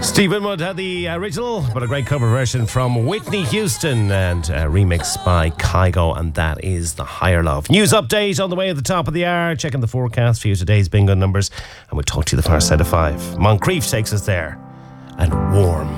Steve Winwood had the original, but a great cover version from Whitney Houston and a remix by Kygo, and that is The Higher Love. News update on the way at the top of the hour, checking the forecast for you today's bingo numbers, and we'll talk to you the far side of 5. Moncrief takes us there, and Warm.